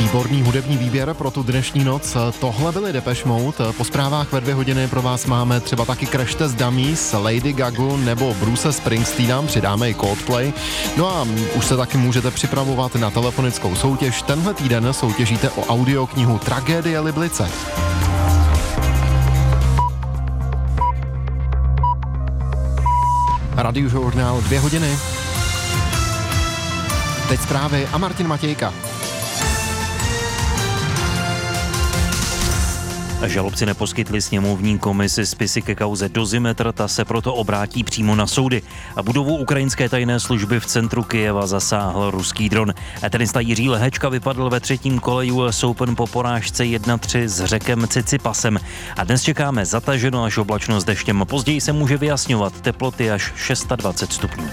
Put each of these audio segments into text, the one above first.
Výborný hudební výběr pro tu dnešní noc. Tohle byly Depeche Mode. Po zprávách ve 2 hodiny pro vás máme třeba taky Crash Test Dummies, Lady Gagu nebo Bruce Springsteena, přidáme i Coldplay. No a už se taky můžete připravovat na telefonickou soutěž. Tenhle týden soutěžíte o audioknihu Tragédie Liblice. Radiožurnál 2 hodiny. Teď zprávy a Martin Matějka. Žalobci neposkytli sněmovní komisi spisy ke kauze Dozimetr, ta se proto obrátí přímo na soudy. A budovu ukrajinské tajné služby v centru Kyjeva zasáhl ruský dron. Tenista Jiří Lehečka vypadl ve 3. kole US Open po porážce 1-3 s Řekem Cicipasem. A dnes čekáme zataženo až oblačno s deštěm. Později se může vyjasňovat, teploty až 26 stupňů.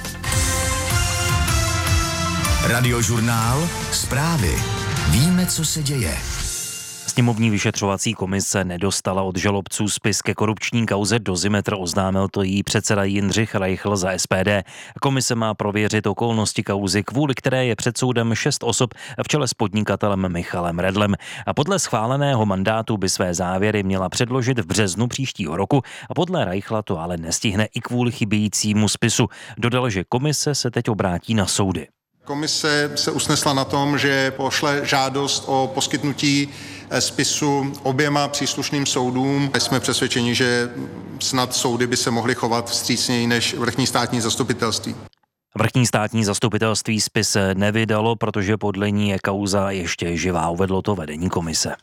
Radiožurnál, zprávy. Víme, co se děje. Sněmovní vyšetřovací komise nedostala od žalobců spis ke korupční kauze Dozimetr, oznámil to její předseda Jindřich Reichl za SPD. Komise má prověřit okolnosti kauzy, kvůli které je před soudem 6 osob v čele s podnikatelem Michalem Redlem. A podle schváleného mandátu by své závěry měla předložit v březnu příštího roku a podle Reichla to ale nestihne i kvůli chybějícímu spisu. Dodal, že komise se teď obrátí na soudy. Komise se usnesla na tom, že pošle žádost o poskytnutí spisu oběma příslušným soudům. Jsme přesvědčeni, že snad soudy by se mohly chovat vstřícněji než vrchní státní zastupitelství. Vrchní státní zastupitelství spis nevydalo, protože podle ní je kauza ještě živá, uvedlo to vedení komise.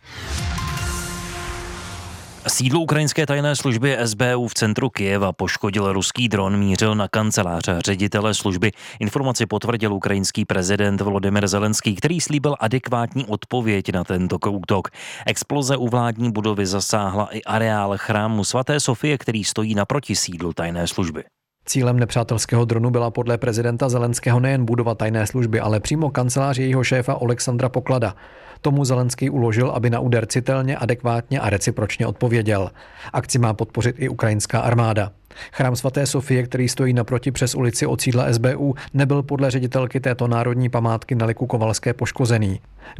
Sídlo ukrajinské tajné služby SBU v centru Kyjeva poškodil ruský dron, mířil na kancelář ředitele služby. Informaci potvrdil ukrajinský prezident Volodymyr Zelenský, který slíbil adekvátní odpověď na tento útok. Exploze u vládní budovy zasáhla i areál chrámu svaté Sofie, který stojí naproti sídlu tajné služby. Cílem nepřátelského dronu byla podle prezidenta Zelenského nejen budova tajné služby, ale přímo kancelář jejího šéfa Oleksandra Poklada. Tomu Zelenský uložil, aby na úder citelně, adekvátně a recipročně odpověděl. Akci má podpořit i ukrajinská armáda. Chrám svaté Sofie, který stojí naproti přes ulici od sídla SBU, nebyl podle ředitelky této národní památky Nely Kukovalské poškozený.